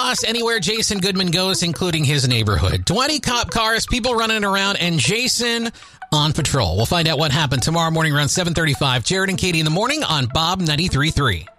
chaos anywhere Jason Goodman goes, including his neighborhood. 20 cop cars, people running around, and Jason on patrol. We'll find out what happened tomorrow morning around 7:35. Jared and Katie in the morning on Bob 93.3.